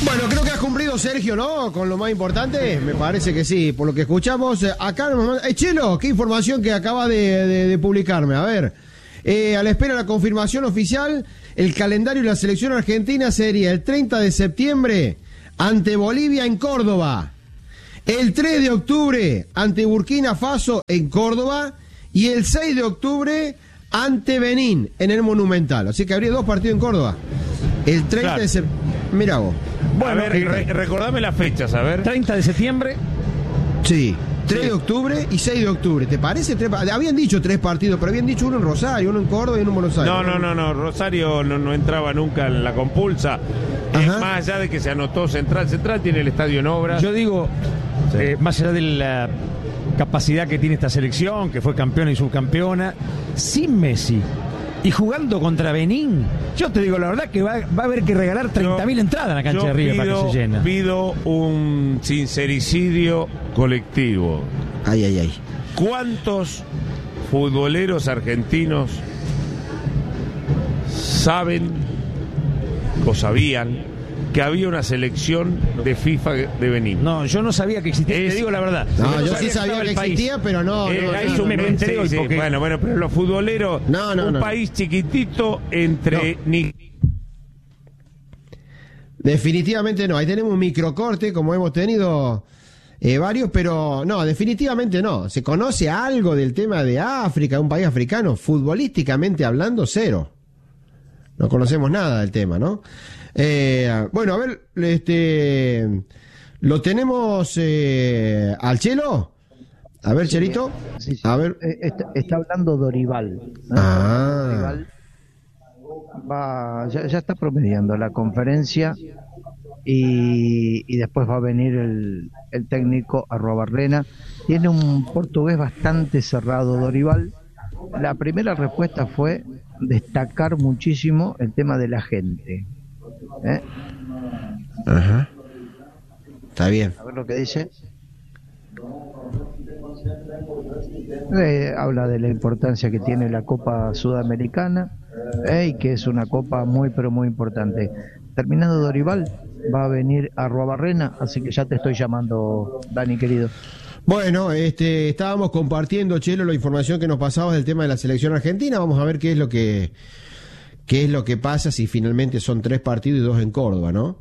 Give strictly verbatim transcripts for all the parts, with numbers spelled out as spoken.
Bueno, creo que has cumplido, Sergio, ¿no? Con lo más importante, me parece que sí. Por lo que escuchamos, eh, acá nos manda... Eh, Chelo, qué información que acaba de, de, de publicarme. A ver, eh, a la espera de la confirmación oficial, el calendario de la selección argentina sería el treinta de septiembre ante Bolivia en Córdoba, el tres de octubre ante Burkina Faso en Córdoba y el seis de octubre ante Benín en el Monumental. Así que habría dos partidos en Córdoba. El treinta claro. de septiembre. Mira vos. Bueno, a ver, re recordame las fechas, a ver. treinta de septiembre. Sí, tres de octubre y seis de octubre. ¿Te parece? Tres, habían dicho tres partidos, pero habían dicho uno en Rosario, uno en Córdoba y uno en Buenos Aires. No, no, no, no. Rosario no, no entraba nunca en la compulsa. Es más allá de que se anotó Central. Central tiene el estadio en obras. Yo digo, sí. eh, más allá de la capacidad que tiene esta selección, que fue campeona y subcampeona, sin Messi y jugando contra Benín, yo te digo la verdad que va, va a haber que regalar treinta mil entradas en la cancha de River para que se llene. Pido un sincericidio colectivo. Ay, ay, ay. ¿Cuántos futboleros argentinos saben o sabían que había una selección de FIFA de Benín? No, yo no sabía que existía, es, te digo la verdad. No, yo no sí sabía que existía, país. pero no. Eh, no, no, no, me no, enteré hoy sí, porque... Bueno, bueno, pero los futboleros, no, no, un no. país chiquitito entre... No. Definitivamente no. Ahí tenemos un microcorte, como hemos tenido eh, varios, pero no, definitivamente no. ¿Se conoce algo del tema de África, un país africano? Futbolísticamente hablando, cero. No conocemos nada del tema, ¿no? Eh, bueno, a ver, este, lo tenemos eh, al Chelo. A ver, sí, Cherito. Sí, sí. A ver. Está, está hablando Dorival, ¿no? Ah. Dorival va, ya, ya está promediando la conferencia y, y después va a venir el, el técnico Arruabarrena. Tiene un portugués bastante cerrado, Dorival. La primera respuesta fue destacar muchísimo el tema de la gente. ¿Eh? Ajá. Está bien. A ver lo que dice. Eh, habla de la importancia que tiene la Copa Sudamericana eh, y que es una copa muy pero muy importante. Terminado Dorival, va a venir Arruabarrena, así que ya te estoy llamando, Dani querido. Bueno, este, estábamos compartiendo, Chelo, la información que nos pasabas del tema de la selección argentina. Vamos a ver qué es lo que qué es lo que pasa si finalmente son tres partidos y dos en Córdoba, ¿no?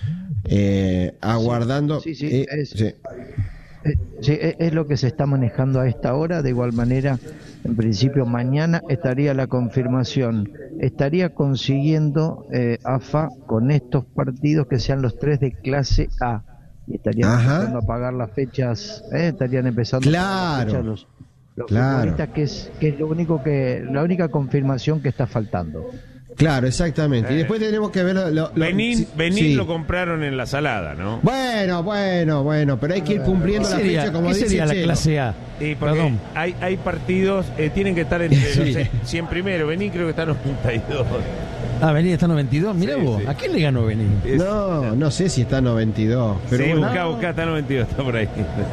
Eh, aguardando. Sí, sí, eh, es, sí. Eh, sí, es lo que se está manejando a esta hora. De igual manera, en principio mañana estaría la confirmación. Estaría consiguiendo eh, A F A con estos partidos que sean los tres de clase A. Y estarían Ajá. empezando a pagar las fechas, ¿eh? estarían empezando claro, a pagar las fechas los, los claro. futbolistas, que es, que es lo único que, la única confirmación que está faltando. Claro, exactamente. Eh, y después tenemos que ver lo, lo, Benín, sí, Benín sí. lo compraron en la salada, ¿no? Bueno, bueno, bueno, pero hay que ir cumpliendo la sería, fecha, como ¿qué dice sería la Chelo. clase A? Sí, Perdón. Hay, hay partidos, eh, tienen que estar entre sí. los cien primero. Benín creo que está en noventa y dos. Ah, Benín está en noventa y dos. Mirá sí, vos, sí. ¿a quién le ganó Benín? No, no sé si está en noventa y dos. Pero sí, bueno. buscá, buscá, está en noventa y dos, está por ahí.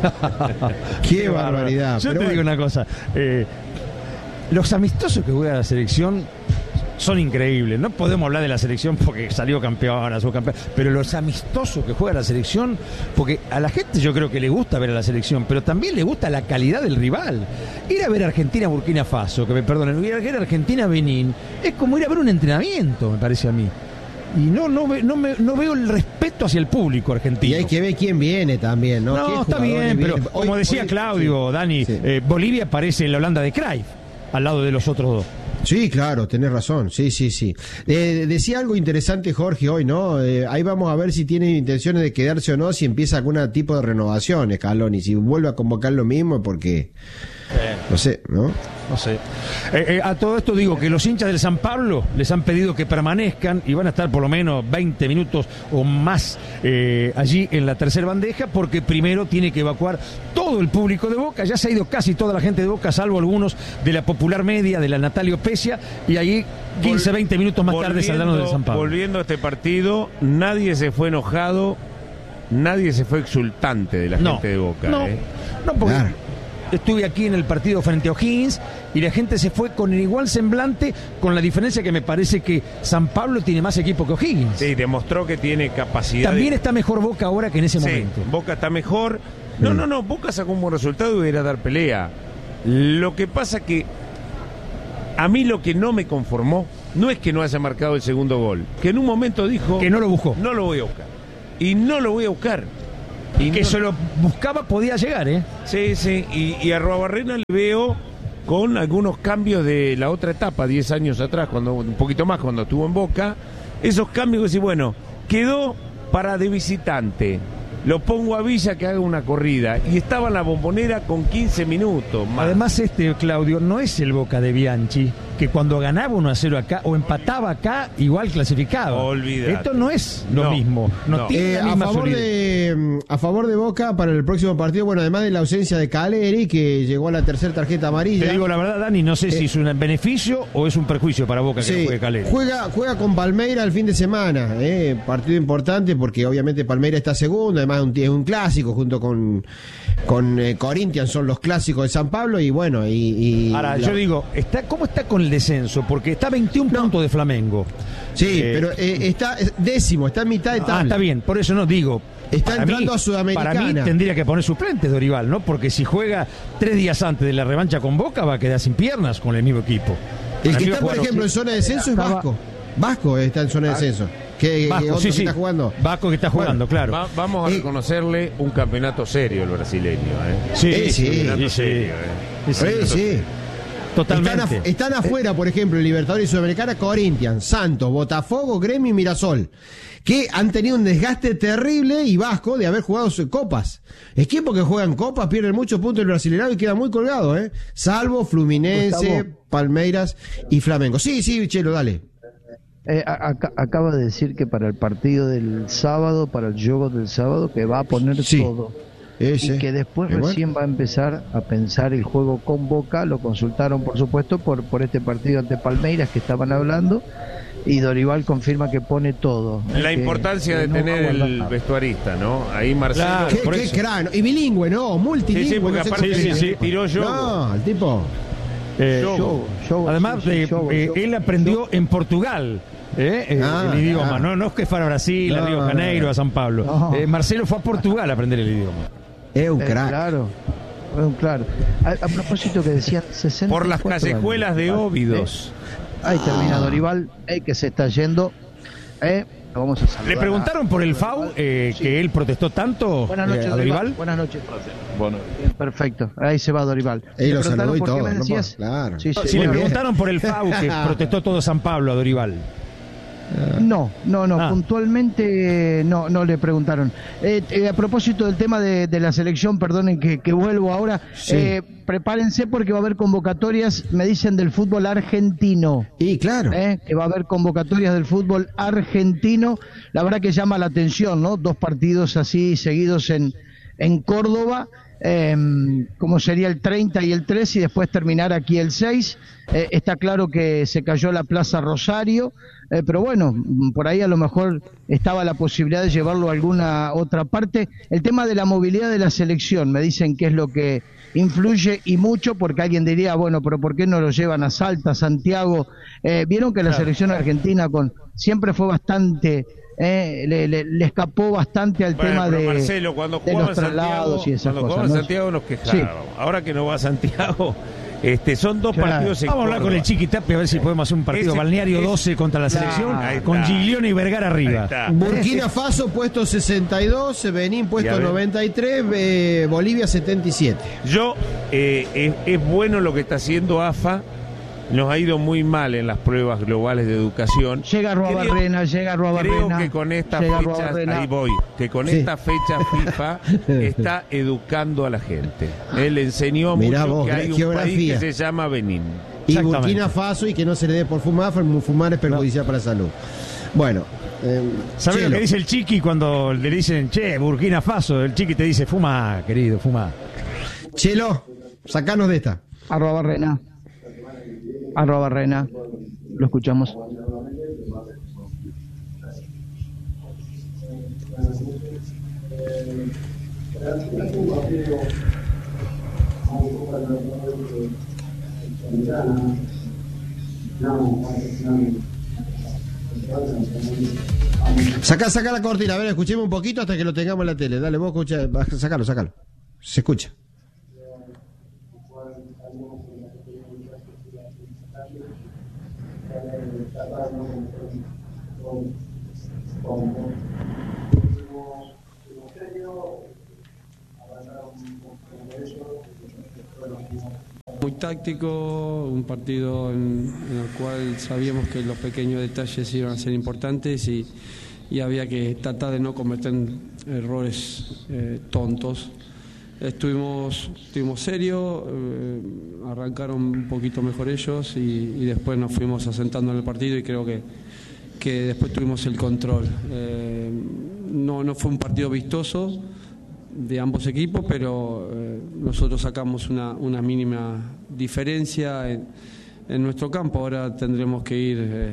Qué barbaridad. Yo pero te bueno. digo una cosa. Eh, los amistosos que juega la selección son increíbles. No podemos hablar de la selección porque salió campeona, subcampeona, pero los amistosos que juega la selección, porque a la gente yo creo que le gusta ver a la selección, pero también le gusta la calidad del rival. Ir a ver a Argentina, Burkina Faso, que me perdonen, ir a ver a Argentina, Benín, es como ir a ver un entrenamiento, me parece a mí. Y no no, no, me, no veo el respeto hacia el público argentino. Y hay que ver quién viene también, ¿no? No, está bien, pero hoy, como decía hoy, Claudio, sí, Dani, sí. Eh, Bolivia parece la Holanda de Cruyff, al lado de los otros dos. Sí, claro, tenés razón, sí, sí, sí. Eh, decía algo interesante Jorge hoy, ¿no? Eh, ahí vamos a ver si tiene intenciones de quedarse o no, si empieza algún tipo de renovación, Scaloni, si vuelve a convocar lo mismo, porque... Eh, no sé, ¿no? No sé. Eh, eh, a todo esto digo que los hinchas del San Pablo les han pedido que permanezcan y van a estar por lo menos veinte minutos o más eh, allí en la tercera bandeja, porque primero tiene que evacuar todo el público de Boca. Ya se ha ido casi toda la gente de Boca, salvo algunos de la Popular Media, de la Natalio Pecia, y allí quince, veinte minutos más tarde saldrán del San Pablo. Volviendo a este partido, nadie se fue enojado, nadie se fue exultante de la no, gente de Boca. No, ¿eh? no porque... Claro. estuve aquí en el partido frente a O'Higgins y la gente se fue con el igual semblante, con la diferencia que me parece que San Pablo tiene más equipo que O'Higgins. Sí, demostró que tiene capacidad. También de... está mejor Boca ahora que en ese sí, momento. Boca está mejor. No, no, no, Boca sacó un buen resultado y era dar pelea. Lo que pasa que a mí lo que no me conformó no es que no haya marcado el segundo gol, que en un momento dijo que no lo buscó. No lo voy a buscar. Y no lo voy a buscar. Y que no... se lo buscaba podía llegar, ¿eh? Sí, sí. Y, y a Arruabarrena le veo con algunos cambios de la otra etapa, diez años atrás, cuando un poquito más, cuando estuvo en Boca. Esos cambios que sí, bueno, quedó para de visitante. Lo pongo a Villa que haga una corrida. Y estaba en la Bombonera con quince minutos más. Además, este, Claudio, no es el Boca de Bianchi, que cuando ganaba uno a cero acá o empataba acá, igual clasificaba. Olvídate. Esto no es lo no, mismo. No, no. tiene Eh, la a, misma favor de, a favor de Boca para el próximo partido, bueno, además de la ausencia de Caleri, que llegó a la tercera tarjeta amarilla. Te digo la verdad, Dani, no sé eh, si es un beneficio o es un perjuicio para Boca que sí, no juegue Caleri. Juega, juega con Palmeiras el fin de semana, eh, partido importante porque obviamente Palmeiras está segundo, además es un, es un clásico junto con, con eh, Corinthians, son los clásicos de San Pablo y bueno, y... y Ahora, la... yo digo, está, ¿cómo está con el descenso? Porque está veintiún no. puntos de Flamengo. Sí, eh, pero eh, está décimo, está en mitad de tabla. Ah, está bien, por eso no digo... Está entrando mí, a Sudamericana. Para mí tendría que poner suplentes Dorival, ¿no? Porque si juega tres días antes de la revancha con Boca va a quedar sin piernas con el mismo equipo. El para que está, por ejemplo, en zona de descenso es Vasco. Vasco está en zona de descenso. Que, Vasco, que otro sí, que sí. está jugando. Vasco que está jugando, bueno, claro. Va, vamos a eh, reconocerle un campeonato serio el brasileño, ¿eh? Sí, eh, sí, sí, sí, serio, ¿eh? sí, sí. sí. Totalmente. Están, af están afuera, por ejemplo, en Libertadores y Sudamericana, Corinthians, Santos, Botafogo, Gremio y Mirasol, que han tenido un desgaste terrible y Vasco de haber jugado copas. Equipos que juegan copas pierden muchos puntos el Brasileirao y quedan muy colgados, ¿eh? Salvo Fluminense, Gustavo. Palmeiras y Flamengo. Sí, sí, Chelo, dale. Eh, ac acaba de decir que para el partido del sábado, para el juego del sábado, que va a poner sí. todo. Ese. Y que después Igual. recién va a empezar a pensar el juego con Boca. Lo consultaron, por supuesto, por, por este partido ante Palmeiras que estaban hablando. Y Dorival confirma que pone todo. La que, importancia que de no tener el vestuarista, ¿no? Ahí Marcelo. Claro, qué, qué cráneo. Y bilingüe, ¿no? Multilingüe. Sí, sí, porque no sé aparte sí, sí, sí. tiró yo. No, el tipo. Eh, show, show, Además, sí, sí, eh, show, eh, show, él aprendió show. en Portugal. Eh, eh, ah, el idioma, ah. no, no es que fuera a Brasil, no, a Río de Janeiro, a San Pablo. No. Eh, Marcelo fue a Portugal a aprender el idioma. Es un crack. Eh, claro, es un claro. A, a propósito que decían sesenta por las callejuelas años. de Óbidos. Eh, ahí termina ah. Dorival, eh, que se está yendo. Eh, vamos a saludar. Le preguntaron a, por el F A U, eh, sí. que él protestó tanto Buenas noches, eh, a Dorival. Buenas noches. Bueno, perfecto. Ahí se va Dorival. Él lo saludó y todo. Me decías? No, claro. Sí, sí, sí, le preguntaron por el F A U que protestó todo San Pablo a Dorival. No, no, no, ah. puntualmente no, no le preguntaron. Eh, eh, a propósito del tema de, de la selección, perdonen que, que vuelvo ahora, sí. eh, prepárense porque va a haber convocatorias, me dicen, del fútbol argentino. Y claro. Eh, que va a haber convocatorias del fútbol argentino, la verdad que llama la atención, ¿no? Dos partidos así seguidos en, en Córdoba. Eh, como sería el treinta y el tres y después terminar aquí el seis. Eh, está claro que se cayó la Plaza Rosario, eh, pero bueno, por ahí a lo mejor estaba la posibilidad de llevarlo a alguna otra parte. El tema de la movilidad de la selección, me dicen que es lo que influye y mucho, porque alguien diría, bueno, pero ¿por qué no lo llevan a Salta, Santiago? Eh, vieron que la claro. selección argentina con siempre fue bastante... Eh, le, le, le escapó bastante al bueno, tema de, Marcelo, cuando de los traslados Santiago, y esas cuando cosas. Cuando ¿no? Santiago nos quejábamos. Sí. Ahora que no va a Santiago, este, son dos claro. partidos en Vamos a hablar Córdoba. con el Chiqui Tapia a ver si podemos hacer un partido ese, balneario ese, doce contra la selección claro, con Giglione y Vergara arriba. Burkina Faso puesto sesenta y dos, Benín puesto noventa y tres, eh, Bolivia setenta y siete. Yo, eh, es, es bueno lo que está haciendo A F A. Nos ha ido muy mal en las pruebas globales de educación. Llega Arruabarrena, llega Arruabarrena. Creo que con esta fecha, ahí voy, que con sí. esta fecha FIFA está educando a la gente. Él enseñó Mirá mucho vos, que hay un geografía. país que se llama Benín. Y Burkina Faso, y que no se le dé por fumar, fumar es perjudicial no. para la salud. Bueno. Eh, ¿Sabes lo que dice el Chiqui cuando le dicen, che, Burkina Faso? El Chiqui te dice, fuma, querido, fuma. Chelo, sacanos de esta. Arruabarrena. Arroba Rena, lo escuchamos. Saca, saca la cortina, a ver, escuchemos un poquito hasta que lo tengamos en la tele. Dale, vos escucha, sacalo, sacalo. Se escucha. Muy táctico, un partido en, en el cual sabíamos que los pequeños detalles iban a ser importantes y, y había que tratar de no cometer errores eh, tontos. Estuvimos, estuvimos serios, eh, arrancaron un poquito mejor ellos y, y después nos fuimos asentando en el partido y creo que, que después tuvimos el control. Eh, no, no fue un partido vistoso de ambos equipos, pero eh, nosotros sacamos una, una mínima diferencia en, en nuestro campo. Ahora tendremos que ir eh,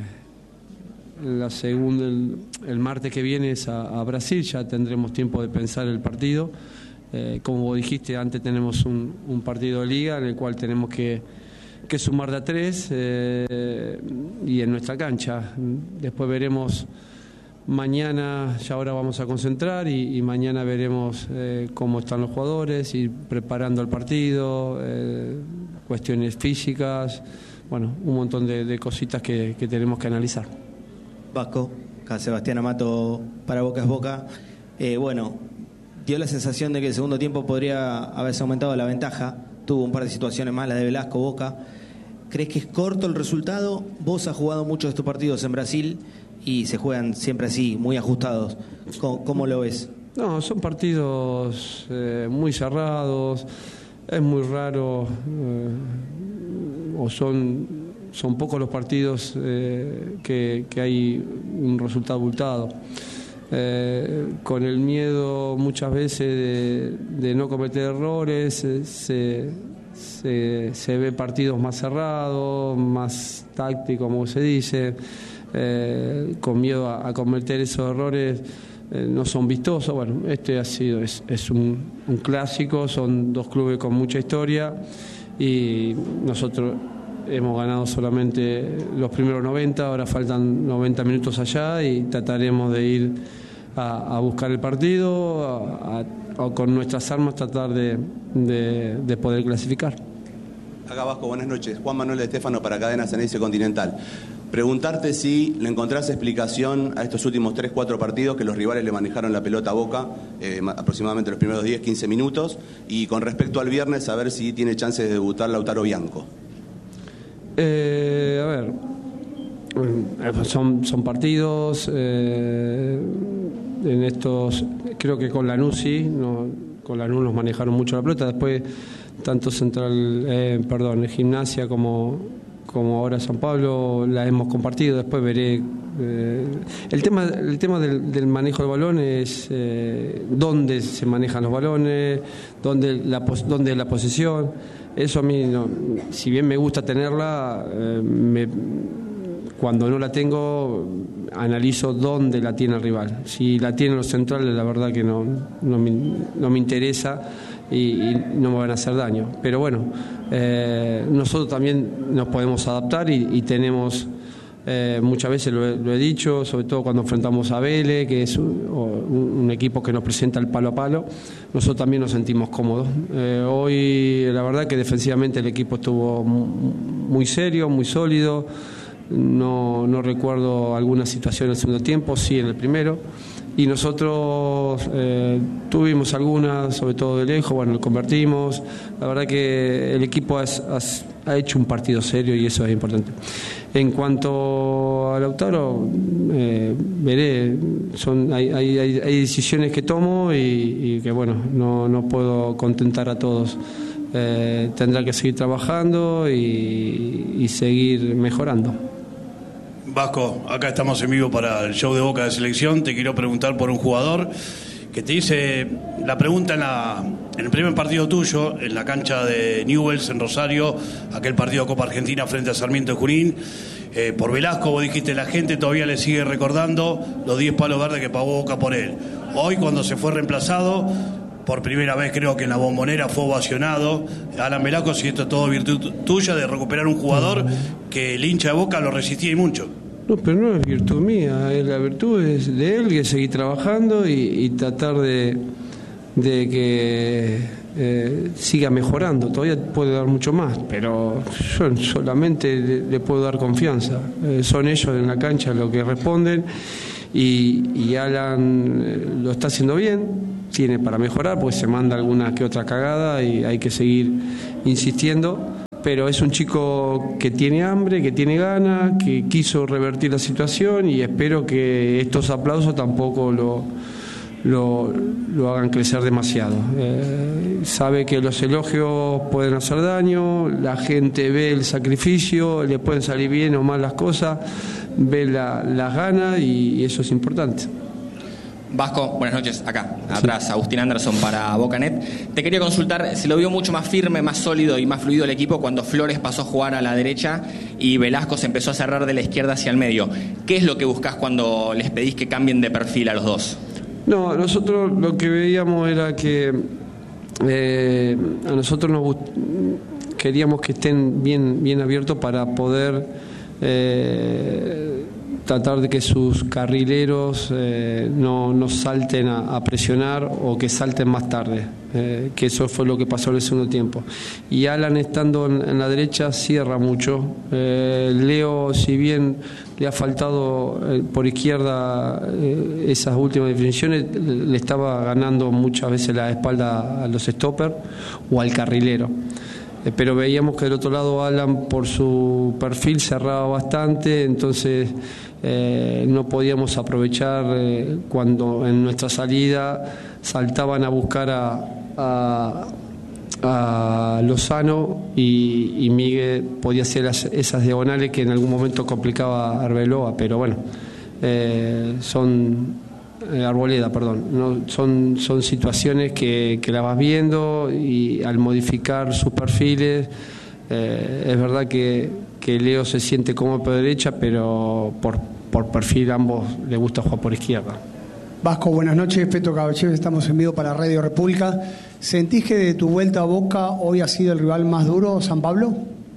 la segunda, el, el martes que viene es a, a Brasil, ya tendremos tiempo de pensar el partido. Eh, como vos dijiste, antes tenemos un, un partido de liga en el cual tenemos que, que sumar de a tres eh, y en nuestra cancha. Después veremos. Mañana, ya ahora vamos a concentrar y, y mañana veremos eh, cómo están los jugadores, ir preparando el partido, eh, cuestiones físicas, bueno, un montón de, de cositas que, que tenemos que analizar. Vasco, acá Sebastián Amato para Boca es Boca. Eh, bueno, dio la sensación de que el segundo tiempo podría haberse aumentado la ventaja, tuvo un par de situaciones más, la de Velasco, Boca. ¿Crees que es corto el resultado? Vos has jugado muchos de estos partidos en Brasil y se juegan siempre así, muy ajustados. ¿Cómo, cómo lo ves? No, son partidos eh, muy cerrados, es muy raro, eh, o son, son pocos los partidos eh, que, que hay un resultado abultado. Eh, con el miedo muchas veces de, de no cometer errores, eh, se, se, se ve partidos más cerrados, más tácticos, como se dice. Eh, con miedo a, a cometer esos errores eh, no son vistosos. Bueno, este ha sido es, es un, un clásico, son dos clubes con mucha historia y nosotros hemos ganado solamente los primeros noventa, ahora faltan noventa minutos allá y trataremos de ir a, a buscar el partido, a, a, a con nuestras armas tratar de, de, de poder clasificar. Acá Vasco, buenas noches. Juan Manuel de Estéfano para Cadena Ceneice Continental. Preguntarte si le encontrás explicación a estos últimos tres cuatro partidos que los rivales le manejaron la pelota a Boca, eh, aproximadamente los primeros diez quince minutos, y con respecto al viernes, a ver si tiene chances de debutar Lautaro Bianco. Eh, a ver, son, son partidos, eh, en estos, creo que con Lanús sí, no, con Lanús nos manejaron mucho la pelota, después tanto Central, eh, perdón, Gimnasia como... como ahora San Pablo la hemos compartido, después veré. Eh, el tema el tema del, del manejo del balón es eh, dónde se manejan los balones, dónde la, dónde la posesión. Eso a mí, no, si bien me gusta tenerla, eh, me, cuando no la tengo, analizo dónde la tiene el rival. Si la tienen los centrales, la verdad que no, no, me, no me interesa. Y, y no me van a hacer daño. Pero bueno, eh, nosotros también nos podemos adaptar y, y tenemos, eh, muchas veces lo he, lo he dicho, sobre todo cuando enfrentamos a Vélez, que es un, un equipo que nos presenta el palo a palo, nosotros también nos sentimos cómodos. Eh, hoy la verdad que defensivamente el equipo estuvo muy serio, muy sólido, no, no recuerdo alguna situación en el segundo tiempo, sí en el primero. Y nosotros eh, tuvimos algunas, sobre todo de lejos, bueno, lo convertimos. La verdad que el equipo has, has, ha hecho un partido serio y eso es importante. En cuanto a Lautaro, eh, veré, son, hay, hay, hay decisiones que tomo y, y que bueno, no, no puedo contentar a todos. Eh, tendrá que seguir trabajando y, y seguir mejorando. Vasco, acá estamos en vivo para el show de Boca de Selección. Te quiero preguntar por un jugador que te hice la pregunta en, la, en el primer partido tuyo, en la cancha de Newell's en Rosario, aquel partido Copa Argentina frente a Sarmiento de Junín. Eh, por Velasco, vos dijiste, la gente todavía le sigue recordando los diez palos verdes que pagó Boca por él. Hoy, cuando se fue reemplazado, por primera vez creo que en la Bombonera fue ovacionado. Alan Velasco, si esto es todo virtud tuya de recuperar un jugador que el hincha de Boca lo resistía y mucho. No, pero no es virtud mía, la virtud es de él, que seguir trabajando y, y tratar de, de que eh, siga mejorando. Todavía puede dar mucho más, pero yo solamente le, le puedo dar confianza. Eh, son ellos en la cancha los que responden y, y Alan eh, lo está haciendo bien, tiene para mejorar, pues se manda alguna que otra cagada y hay que seguir insistiendo. Pero es un chico que tiene hambre, que tiene ganas, que quiso revertir la situación y espero que estos aplausos tampoco lo, lo, lo hagan crecer demasiado. Eh, sabe que los elogios pueden hacer daño, la gente ve el sacrificio, le pueden salir bien o mal las cosas, ve la, las ganas y, y eso es importante. Vasco, buenas noches, acá, atrás, sí. Agustín Anderson para Bocanet. Te quería consultar, se lo vio mucho más firme, más sólido y más fluido el equipo cuando Flores pasó a jugar a la derecha y Velasco se empezó a cerrar de la izquierda hacia el medio. ¿Qué es lo que buscás cuando les pedís que cambien de perfil a los dos? No, nosotros lo que veíamos era que eh, a nosotros nos queríamos que estén bien, bien abiertos para poder Eh, tratar de que sus carrileros eh, no, no salten a, a presionar o que salten más tarde, eh, que eso fue lo que pasó en el segundo tiempo. Y Alan estando en, en la derecha cierra mucho. Eh, Leo, si bien le ha faltado eh, por izquierda eh, esas últimas definiciones, le estaba ganando muchas veces la espalda a los stoppers o al carrilero. Pero veíamos que del otro lado Alan por su perfil cerraba bastante, entonces eh, no podíamos aprovechar eh, cuando en nuestra salida saltaban a buscar a, a, a Lozano y, y Miguel podía hacer las, esas diagonales que en algún momento complicaba a Arbeloa, pero bueno, eh, son... Arboleda, perdón, no, son, son situaciones que, que la vas viendo y al modificar sus perfiles eh, es verdad que, que Leo se siente como por derecha, pero por, por perfil ambos le gusta jugar por izquierda. Vasco, buenas noches, Petro Caballero, estamos en vivo para Radio República. ¿Sentís que de tu vuelta a Boca hoy ha sido el rival más duro, San Pablo?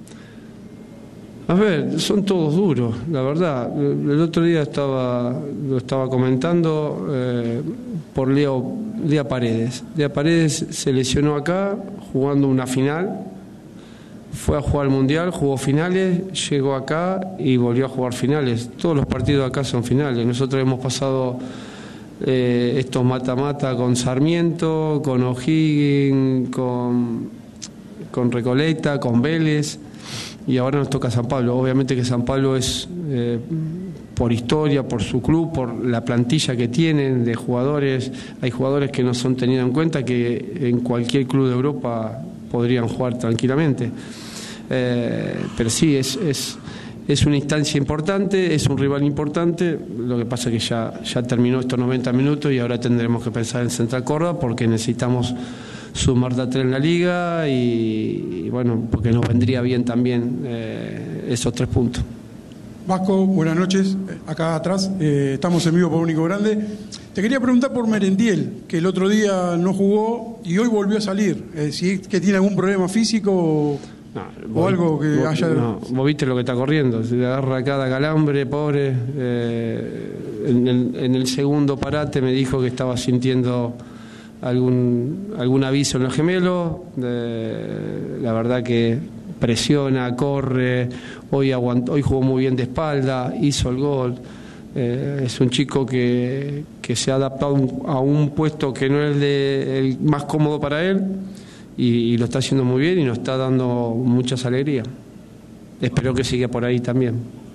A ver, son todos duros, la verdad. El otro día estaba lo estaba comentando eh, por Leo, Lea Paredes. Lea Paredes se lesionó acá jugando una final, fue a jugar al Mundial, jugó finales, llegó acá y volvió a jugar finales. Todos los partidos acá son finales. Nosotros hemos pasado eh, estos mata-mata con Sarmiento, con O'Higgins, con, con Recoleta, con Vélez. Y ahora nos toca San Pablo. Obviamente que San Pablo es eh, por historia, por su club, por la plantilla que tienen de jugadores. Hay jugadores que no son tenidos en cuenta que en cualquier club de Europa podrían jugar tranquilamente. Eh, pero sí, es, es, es una instancia importante, es un rival importante. Lo que pasa es que ya, ya terminó estos noventa minutos y ahora tendremos que pensar en Central Córdoba porque necesitamos sumar de a tres en la liga y, y bueno, porque nos vendría bien también eh, esos tres puntos. Vasco, buenas noches, acá atrás, eh, estamos en vivo por Único Grande. Te quería preguntar por Merendiel, que el otro día no jugó y hoy volvió a salir. Eh, si es que tiene algún problema físico o, no, o vos, algo que vos, haya... No, vos viste lo que está corriendo, se le agarra cada calambre, pobre. Eh, en, el, en el segundo parate me dijo que estaba sintiendo algún algún aviso en los gemelos. De, la verdad que presiona, corre, hoy aguantó, hoy jugó muy bien de espalda, hizo el gol. Eh, es un chico que, que se ha adaptado un, a un puesto que no es de, el más cómodo para él y, y lo está haciendo muy bien y nos está dando muchas alegrías. Espero que siga por ahí también.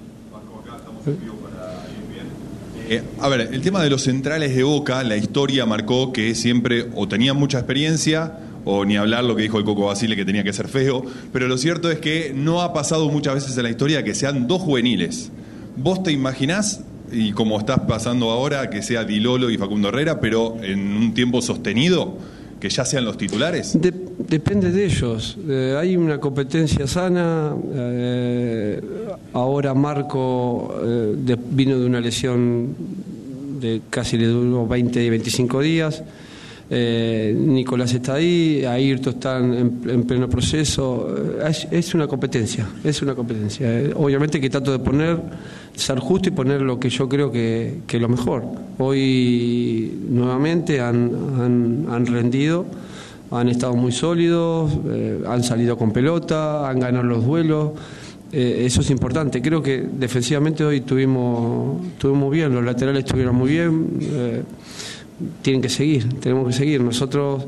Eh, a ver, el tema de los centrales de Boca, la historia marcó que siempre o tenían mucha experiencia o ni hablar lo que dijo el Coco Basile que tenía que ser feo, pero lo cierto es que no ha pasado muchas veces en la historia que sean dos juveniles. ¿Vos te imaginás, y como estás pasando ahora, que sea Di Lolo y Facundo Herrera, pero en un tiempo sostenido, que ya sean los titulares? De, depende de ellos. Eh, hay una competencia sana. Eh, ahora Marco eh, de, vino de una lesión de casi le duró veinte, veinticinco días. Eh, Nicolás está ahí, Ayrto está en, en pleno proceso. Es, es una competencia, es una competencia. Eh, obviamente que trato de poner, ser justo y poner lo que yo creo que, que es lo mejor. Hoy nuevamente han, han, han rendido, han estado muy sólidos, eh, han salido con pelota, han ganado los duelos. Eh, eso es importante. Creo que defensivamente hoy tuvimos, tuvimos bien, los laterales estuvieron muy bien. Eh, tienen que seguir, tenemos que seguir. Nosotros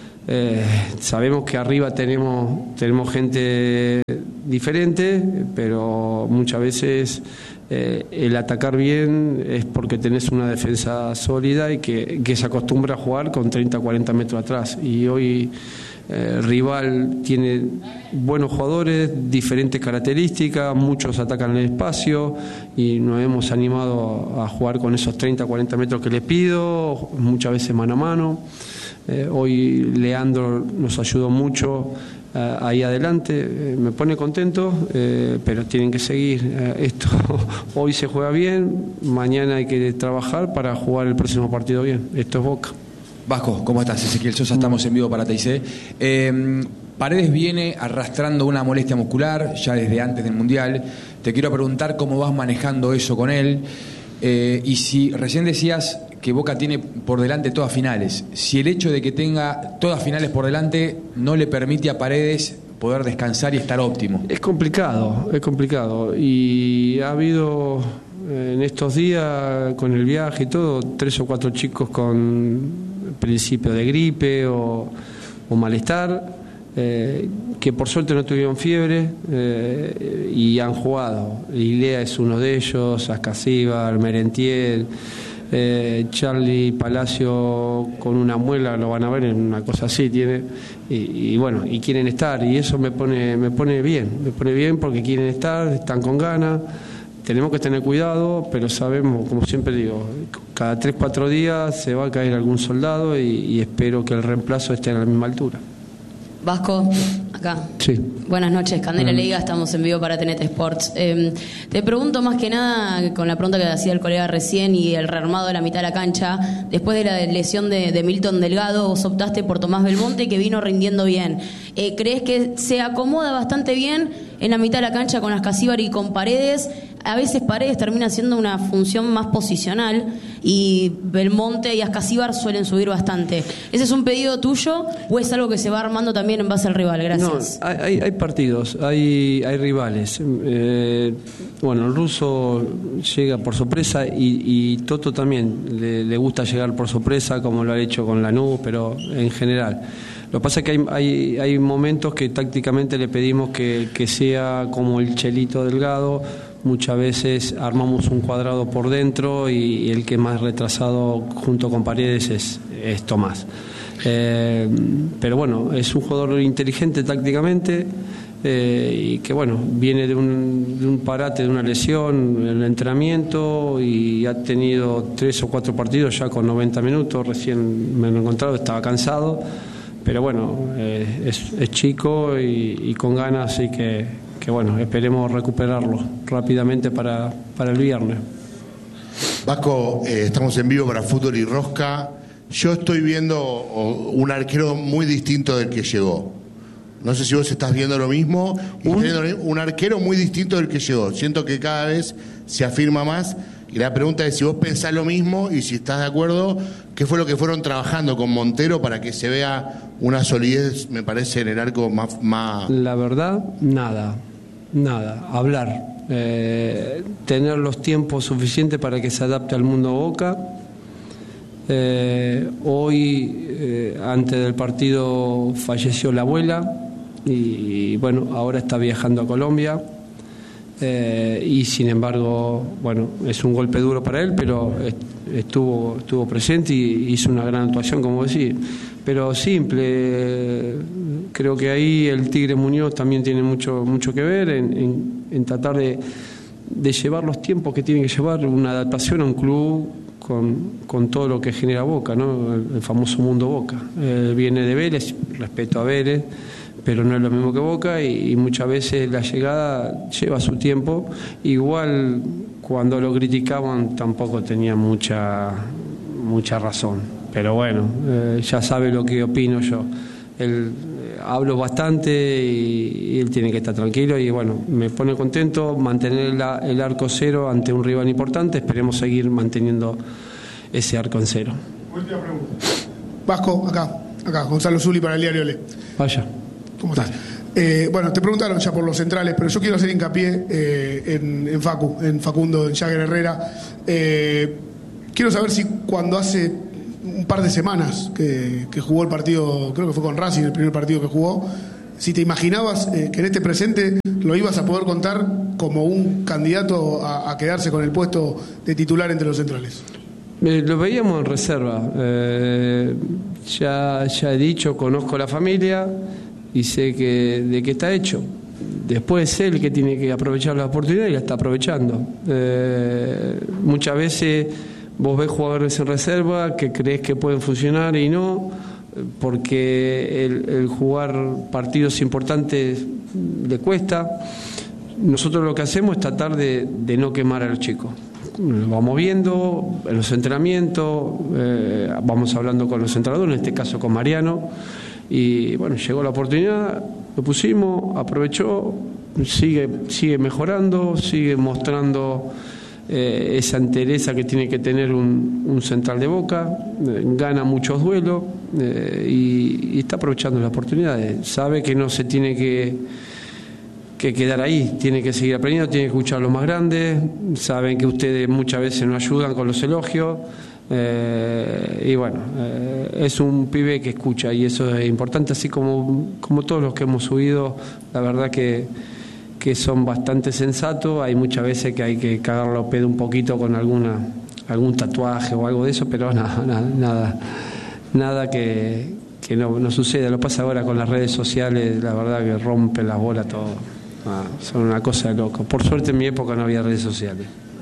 eh, sabemos que arriba tenemos, tenemos gente diferente, pero muchas veces eh, el atacar bien es porque tenés una defensa sólida y que, que se acostumbra a jugar con treinta, cuarenta metros atrás. Y hoy eh, rival tiene buenos jugadores, diferentes características, muchos atacan el espacio y nos hemos animado a jugar con esos treinta, cuarenta metros que les pido, muchas veces mano a mano. Eh, hoy Leandro nos ayudó mucho eh, ahí adelante, eh, me pone contento, eh, pero tienen que seguir. Eh, esto hoy se juega bien, mañana hay que trabajar para jugar el próximo partido bien. Esto es Boca. Vasco, ¿cómo estás? Ezequiel Sosa, estamos en vivo para T I C. Eh, Paredes viene arrastrando una molestia muscular ya desde antes del Mundial. Te quiero preguntar cómo vas manejando eso con él. Eh, y si recién decías que Boca tiene por delante todas finales, si el hecho de que tenga todas finales por delante no le permite a Paredes poder descansar y estar óptimo. Es complicado, es complicado. Y ha habido en estos días, con el viaje y todo, tres o cuatro chicos con principio de gripe o, o malestar, eh, que por suerte no tuvieron fiebre eh, y han jugado. Ilea es uno de ellos, Ascasíbar, Merentiel, eh, Charlie Palacio con una muela, lo van a ver, en una cosa así tiene, y, y bueno, y quieren estar, y eso me pone, me pone bien, me pone bien porque quieren estar, están con ganas. Tenemos que tener cuidado, pero sabemos, como siempre digo, cada tres, cuatro días se va a caer algún soldado y, y espero que el reemplazo esté a la misma altura. Vasco, acá. Sí. Buenas noches, Candela Buenas Liga, estamos en vivo para T N T Sports. Eh, te pregunto más que nada, con la pregunta que hacía el colega recién y el rearmado de la mitad de la cancha, después de la lesión de, de Milton Delgado, vos optaste por Tomás Belmonte, que vino rindiendo bien. Eh, ¿Crees que se acomoda bastante bien en la mitad de la cancha con Ascasíbar y con Paredes? A veces Paredes termina siendo una función más posicional y Belmonte y Ascasíbar suelen subir bastante. ¿Ese es un pedido tuyo o es algo que se va armando también en base al rival? Gracias. No, hay, hay partidos, hay, hay rivales. Eh, bueno, el ruso llega por sorpresa y, y Toto también le, le gusta llegar por sorpresa, como lo ha hecho con Lanús, pero en general. Lo que pasa es que hay, hay, hay momentos que tácticamente le pedimos que, que sea como el Chelito Delgado. Muchas veces armamos un cuadrado por dentro y el que más retrasado junto con Paredes es, es Tomás. Eh, pero bueno, es un jugador inteligente tácticamente eh, y que bueno, viene de un, de un parate, de una lesión en el entrenamiento y ha tenido tres o cuatro partidos ya con noventa minutos. Recién me lo he encontrado, estaba cansado, pero bueno, eh, es, es chico y, y con ganas, así que que bueno, esperemos recuperarlo rápidamente para, para el viernes. Vasco, eh, estamos en vivo para Fútbol y Rosca. Yo estoy viendo un arquero muy distinto del que llegó. No sé si vos estás viendo lo mismo. Un, un arquero muy distinto del que llegó. Siento que cada vez se afirma más. Y la pregunta es si vos pensás lo mismo y si estás de acuerdo, ¿qué fue lo que fueron trabajando con Montero para que se vea una solidez, me parece, en el arco más... más... La verdad, nada. Nada, hablar, eh, tener los tiempos suficientes para que se adapte al mundo Boca. Eh, hoy, eh, antes del partido, falleció la abuela y, y bueno, ahora está viajando a Colombia. Eh, y sin embargo, bueno, es un golpe duro para él, pero estuvo, estuvo presente y hizo una gran actuación, como decir. Pero simple, creo que ahí el Tigre Muñoz también tiene mucho, mucho que ver en, en, en tratar de, de llevar los tiempos que tiene que llevar una adaptación a un club con, con todo lo que genera Boca, ¿no? El, el famoso mundo Boca. Eh, viene de Vélez, respeto a Vélez, pero no es lo mismo que Boca y, y muchas veces la llegada lleva su tiempo. Igual cuando lo criticaban tampoco tenía mucha, mucha razón. pero bueno, eh, ya sabe lo que opino yo. Él, eh, hablo bastante y, y él tiene que estar tranquilo y bueno, me pone contento mantener la, el arco cero ante un rival importante. Esperemos seguir manteniendo ese arco en cero. Última pregunta. Vasco, acá, acá, Gonzalo Zuli para el diario Le. Vaya. ¿Cómo estás? Eh, bueno, te preguntaron ya por los centrales, pero yo quiero hacer hincapié eh, en, en Facu, en Facundo, en Jagger Herrera. Eh, quiero saber si cuando hace un par de semanas que, que jugó el partido, creo que fue con Racing, el primer partido que jugó, si te imaginabas eh, que en este presente lo ibas a poder contar como un candidato a, a quedarse con el puesto de titular entre los centrales. Eh, lo veíamos en reserva. Eh, ya, ya he dicho, conozco la familia y sé que de qué está hecho. Después es él que tiene que aprovechar la oportunidad y la está aprovechando. Eh, muchas veces vos ves jugadores en reserva que crees que pueden funcionar y no, porque el, el jugar partidos importantes le cuesta. Nosotros lo que hacemos es tratar de, de no quemar a los chicos. Lo vamos viendo en los entrenamientos, eh, vamos hablando con los entrenadores, en este caso con Mariano, y bueno, llegó la oportunidad, lo pusimos, aprovechó, sigue, sigue mejorando, sigue mostrando eh, esa entereza que tiene que tener un, un central de Boca, eh, gana muchos duelos eh, y, y está aprovechando las oportunidades, sabe que no se tiene que que quedar ahí, tiene que seguir aprendiendo, tiene que escuchar a los más grandes, saben que ustedes muchas veces nos ayudan con los elogios, eh, y bueno, eh, es un pibe que escucha y eso es importante, así como, como todos los que hemos subido, la verdad que, que son bastante sensatos, hay muchas veces que hay que cagarlo a pedo un poquito con alguna algún tatuaje o algo de eso, pero nada, nada, nada, nada que, que no, no suceda, lo pasa ahora con las redes sociales, la verdad que rompe la bola todo. Ah, son una cosa de loco. Por suerte en mi época no había redes sociales.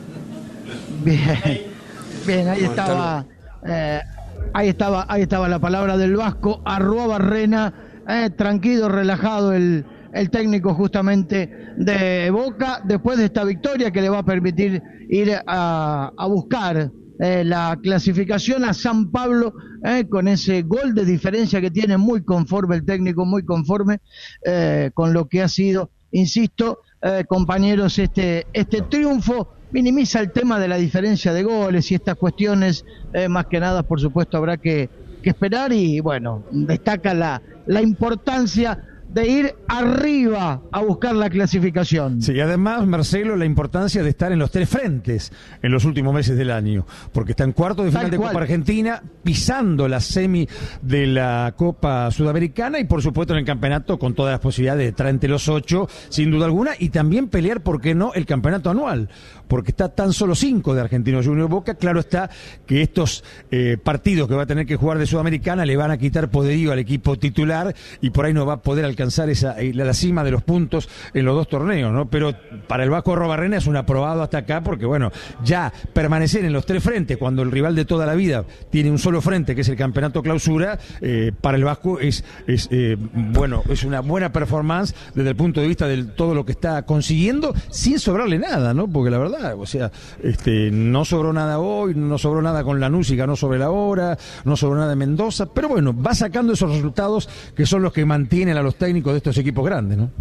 Bien, bien, ahí estaba, eh, ahí estaba, ahí estaba la palabra del Vasco, arroba Barrena, eh, tranquilo, relajado el, el técnico justamente de Boca, después de esta victoria que le va a permitir ir a, a buscar eh, la clasificación a San Pablo, eh, con ese gol de diferencia que tiene, muy conforme el técnico, muy conforme eh, con lo que ha sido. Insisto, eh, compañeros, este, este triunfo minimiza el tema de la diferencia de goles y estas cuestiones, eh, más que nada, por supuesto, habrá que, que esperar y, bueno, destaca la, la importancia de ir arriba a buscar la clasificación. Sí, y además, Marcelo, la importancia de estar en los tres frentes en los últimos meses del año, porque está en cuarto de final de Copa Argentina, pisando la semi de la Copa Sudamericana y, por supuesto, en el campeonato con todas las posibilidades de estar entre los ocho, sin duda alguna, y también pelear, ¿por qué no?, el campeonato anual, porque está tan solo cinco de Argentinos Juniors Boca. Claro está que estos eh, partidos que va a tener que jugar de Sudamericana le van a quitar poderío al equipo titular y por ahí no va a poder alcanzar esa, la cima de los puntos en los dos torneos, ¿no? Pero para el Vasco Arrobarrena es un aprobado hasta acá, porque bueno, ya permanecer en los tres frentes cuando el rival de toda la vida tiene un solo frente, que es el campeonato clausura, eh, para el Vasco es, es eh, bueno, es una buena performance desde el punto de vista de todo lo que está consiguiendo, sin sobrarle nada, ¿no? Porque la verdad, o sea, este, no sobró nada hoy, no sobró nada con Lanús y ganó sobre la hora, no sobró nada en Mendoza, pero bueno, va sacando esos resultados que son los que mantienen a los técnicos de estos equipos grandes, ¿no?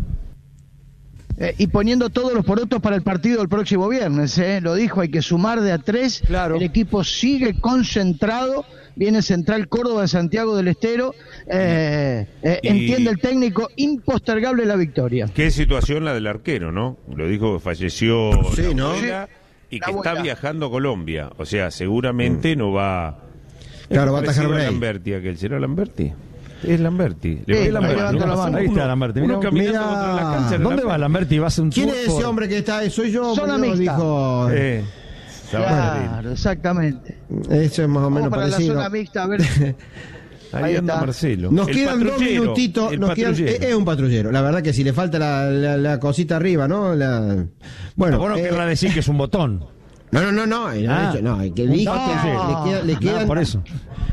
Eh, y poniendo todos los porotos para el partido del próximo viernes, ¿eh? Lo dijo, hay que sumar de a tres, claro. El equipo sigue concentrado, viene Central Córdoba de Santiago del Estero, eh, eh, y... entiende el técnico, impostergable la victoria. Qué situación la del arquero, ¿no? Lo dijo que falleció sí, la ¿no? abuela, y la que abuela. está viajando a Colombia, o sea, seguramente mm. no va... Claro, va a atajar a Lamberti, aquel, ¿será Lamberti? Es Lamberti. Le Sí, voy Lamberti. Lamberti. Uno, Uno, ahí está Lamberti. Uno Mira, caminando mira, contra la cancha. ¿dónde va Lamberti? ¿Va a hacer un ¿Quién tour es ese por... hombre que está ahí? Soy yo. Zona boludo, mixta. dijo. Eh, Claro, exactamente. Eso es más o menos Vamos para parecido. la zona mixta, a ver. Ahí, Ahí anda está. Marcelo. Nos El quedan dos patrullero, minutitos. el Nos quedan, es, patrullero. es un patrullero. La verdad que si le falta la, la, la cosita arriba, ¿no? La, bueno, Bueno, eh, querrá decir que es un botón. No, no, no, no. Ah, no, que un dijo patrullero. que le, queda, le Ah, quedan, por eso.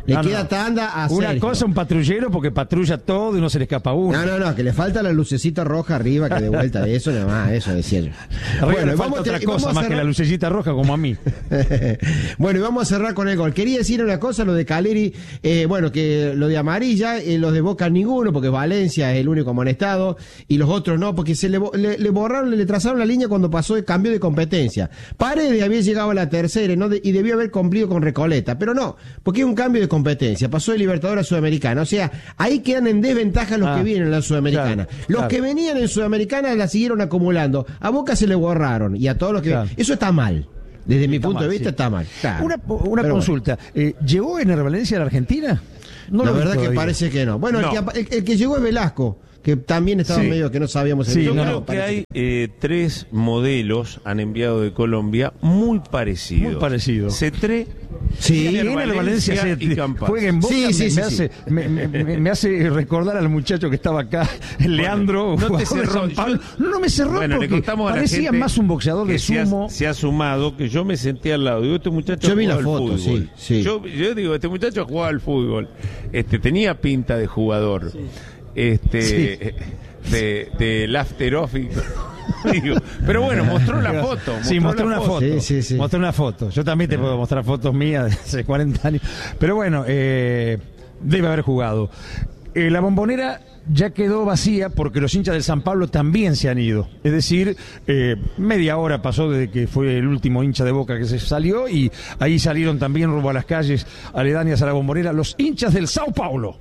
Le No, queda no. tanda a Una Sergio. cosa, un patrullero porque patrulla todo y no se le escapa uno. No, no, no, que le falta la lucecita roja arriba, que de vuelta de eso, nada más, eso decía yo. Arriba le y falta a otra te- y vamos cosa a más que cerrar- la lucecita roja como a mí. Bueno, y vamos a cerrar con el gol. Quería decir una cosa, lo de Caleri, eh, bueno, que lo de amarilla, eh, los de Boca ninguno, porque Valencia es el único amonestado, y los otros no, porque se le, bo- le, le borraron, le trazaron la línea cuando pasó el cambio de competencia. Paredes había llegado a la tercera, ¿no? De- y debió haber cumplido con Recoleta, pero no, porque es un cambio de competencia, pasó de Libertadores a Sudamericana, o sea, ahí quedan en desventaja los Ah, que vienen en la Sudamericana. claro, los claro. que venían en Sudamericana la siguieron acumulando, a Boca se le borraron, y a todos los que... Claro. Eso está mal. Desde mi Está punto mal, de vista sí. está mal. Claro. Una, una Pero consulta. Eh, ¿Llegó Ener Valencia a la Argentina? No la lo vi verdad que todavía. parece que no. Bueno, No. El, que, apa- el- el que llegó es Velasco, que también estaba Sí. medio que no sabíamos el Sí, Yo no, creo no, que parece hay eh, tres modelos, han enviado de Colombia, muy parecidos. Muy parecido. Cetré, Sí, Ener Ener Valencia se- y Campas. juega en Boca, Sí, me, sí, sí, me sí. hace, me, me- me- me hace recordar al muchacho que estaba acá, el Leandro, no te jugador de cerró. San Pablo. No, no me cerró Bueno, le porque contamos a la parecía gente más un boxeador que de se ha- sumo. Se ha, sumado que yo me senté al lado. Digo, este muchacho Yo vi jugaba la al foto, fútbol. sí, sí. Yo, yo digo, este muchacho jugaba al fútbol. Este, tenía pinta de jugador. Este, Sí. de, del after office. Digo, pero bueno, mostró la foto. Sí, mostró la una foto. Sí, sí, sí. Mostró una foto. Yo también te puedo mostrar fotos mías de hace cuarenta años. Pero bueno, eh, debe haber jugado. Eh, la Bombonera ya quedó vacía porque los hinchas del San Pablo también se han ido. Es decir, eh, media hora pasó desde que fue el último hincha de Boca que se salió y ahí salieron también rumbo a las calles aledañas a la Bombonera los hinchas del Sao Paulo.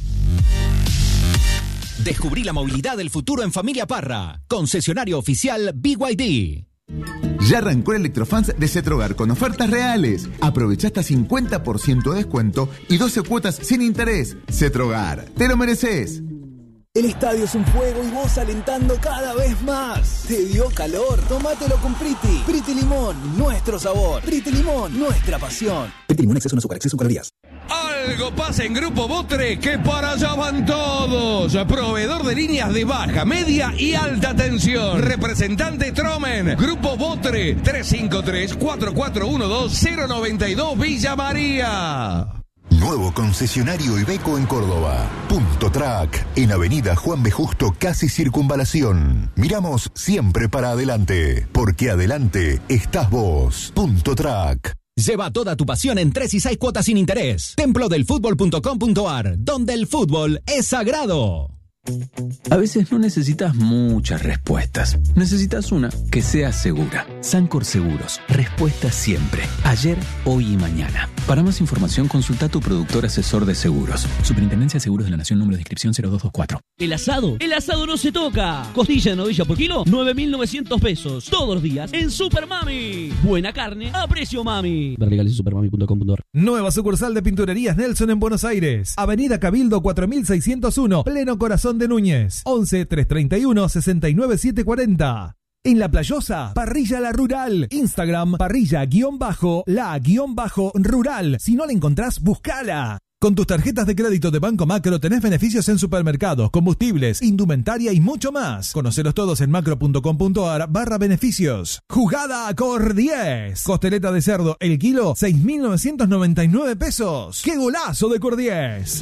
Descubrí la movilidad del futuro en Familia Parra. Concesionario oficial B Y D. Ya arrancó el Electrofans de Cetrogar con ofertas reales. Aprovecha hasta cincuenta por ciento de descuento y doce cuotas sin interés. Cetrogar, te lo mereces. El estadio es un fuego y vos alentando cada vez más. ¿Te dio calor? Tómatelo con Priti. Priti Limón, nuestro sabor. Priti Limón, nuestra pasión. Priti Limón, exceso de azúcar, exceso de calorías. Algo pasa en Grupo Botre, que para allá van todos. Proveedor de líneas de baja, media y alta tensión. Representante Tromen. Grupo Botre, tres cinco tres, cuatro cuatro uno dos, cero nueve dos Villa María. Nuevo concesionario Iveco en Córdoba. Punto Track, en Avenida Juan B. Justo, casi Circunvalación. Miramos siempre para adelante, porque adelante estás vos. Punto Track. Lleva toda tu pasión en tres y seis cuotas sin interés. templo del fútbol punto com punto a r, donde el fútbol es sagrado. A veces no necesitas muchas respuestas. Necesitas una que sea segura. Sancor Seguros. Respuesta siempre. Ayer, hoy y mañana. Para más información, consulta a tu productor asesor de seguros. Superintendencia de Seguros de la Nación, número de inscripción cero dos dos cuatro. El asado, el asado no se toca. Costilla de novilla por kilo, nueve mil novecientos pesos. Todos los días en Super Mami. Buena carne a precio mami. Ver legales en supermami punto com punto a r. Nueva sucursal de Pinturerías Nelson en Buenos Aires. Avenida Cabildo cuatro mil seiscientos uno, pleno corazón de Núñez. once, trescientos treinta y uno, sesenta y nueve, setecientos cuarenta. En La Playosa, Parrilla La Rural. Instagram, parrilla guión bajo, la guión bajo rural. Si no la encontrás, buscala. Con tus tarjetas de crédito de Banco Macro tenés beneficios en supermercados, combustibles, indumentaria y mucho más. Conocelos todos en macro punto com punto a r barra beneficios. Jugada a Cor diez. Costeleta de cerdo, el kilo, seis mil novecientos noventa y nueve pesos. ¡Qué golazo de Cor diez!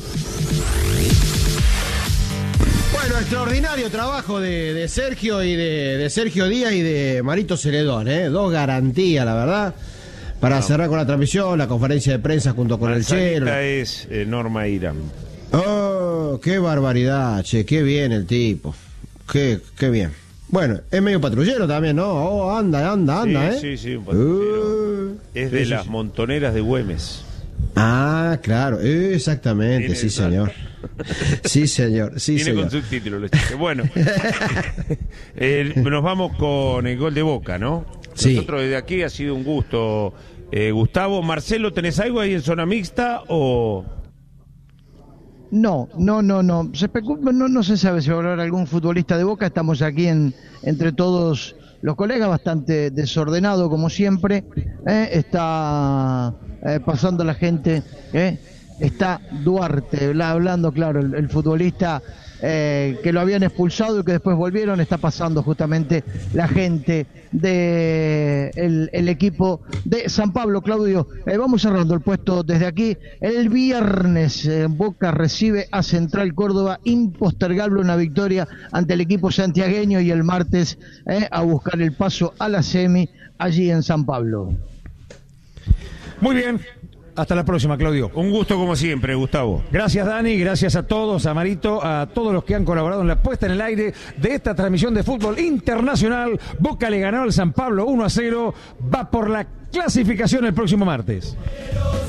Bueno, extraordinario trabajo de, de Sergio y de, de Sergio Díaz y de Marito Celedón, ¿eh? Dos garantías, la verdad. Para No. cerrar con la transmisión, la conferencia de prensa junto con el Chelo. Esta es eh, Norma Irán. Oh, qué barbaridad, che, qué bien el tipo. Qué, qué bien. Bueno, es medio patrullero también, ¿no? Oh, anda, anda, anda, sí, ¿eh? Sí, sí, un patrullero. Uh, es de sí, las sí. montoneras de Güemes. Ah, claro, exactamente, Tiene sí, esa- señor. Sí, señor, sí, Tiene señor. con subtítulos los chistes. Bueno, eh, nos vamos con el gol de Boca, ¿no? Sí. Nosotros desde aquí ha sido un gusto. Eh, Gustavo, Marcelo, ¿tenés algo ahí en zona mixta o...? No, no, no, no. Se especula, no, no se sabe si va a hablar algún futbolista de Boca. Estamos aquí en entre todos los colegas, bastante desordenado como siempre. ¿eh? Está eh, pasando la gente. ¿eh? Está Duarte, bla- hablando, claro, el, el futbolista eh, que lo habían expulsado y que después volvieron. Está pasando justamente la gente de el, el equipo de San Pablo. Claudio, eh, vamos cerrando el puesto desde aquí. El viernes eh, Boca recibe a Central Córdoba, impostergable una victoria ante el equipo santiagueño, y el martes eh, a buscar el paso a la semi allí en San Pablo. Muy bien. Hasta la próxima, Claudio. Un gusto como siempre, Gustavo. Gracias, Dani. Gracias a todos, a Marito, a todos los que han colaborado en la puesta en el aire de esta transmisión de fútbol internacional. Boca le ganó al San Pablo uno a cero. Va por la clasificación el próximo martes.